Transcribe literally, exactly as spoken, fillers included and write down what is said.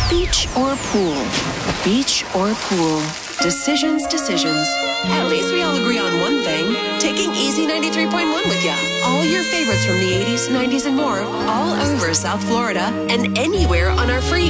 Beach or pool? Beach or pool? Decisions, decisions. At least we all agree on one thing. Taking Easy ninety-three point one with ya. All your favorites from the eighties, nineties, and more, all over South Florida and anywhere on our free